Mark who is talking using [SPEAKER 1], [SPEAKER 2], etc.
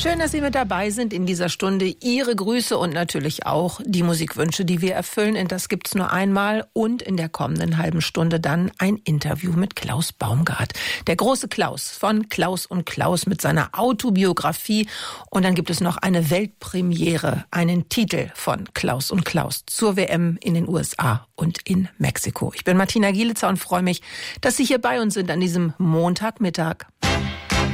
[SPEAKER 1] Schön, dass Sie mit dabei sind in dieser Stunde. Ihre Grüße und natürlich auch die Musikwünsche, die wir erfüllen. Und das gibt's nur einmal. Und in der kommenden halben Stunde dann ein Interview mit Klaus Baumgart. Der große Klaus von Klaus und Klaus mit seiner Autobiografie. Und dann gibt es noch eine Weltpremiere, einen Titel von Klaus und Klaus zur WM in den USA und in Mexiko. Ich bin Martina Gielitzer und freue mich, dass Sie hier bei uns sind an diesem Montagmittag.